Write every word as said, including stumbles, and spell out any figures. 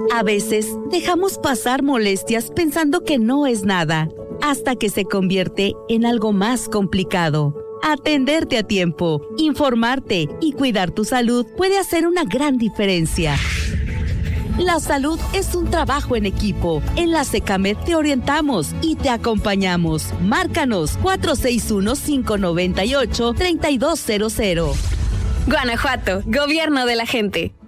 A veces dejamos pasar molestias pensando que no es nada, hasta que se convierte en algo más complicado. Atenderte a tiempo, informarte y cuidar tu salud puede hacer una gran diferencia. La salud es un trabajo en equipo. En la SECAMED te orientamos y te acompañamos. Márcanos cuatro seis uno, cinco nueve ocho, tres dos cero cero. Guanajuato, Gobierno de la Gente.